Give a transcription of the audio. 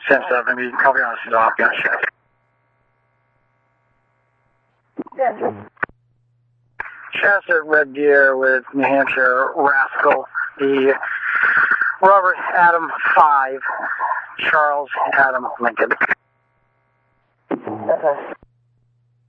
Same stuff. Maybe copy on the off gun chef. Chester Red Deer with New Hampshire Rascal. The Robert Adam 5. Charles Adam Lincoln. Okay.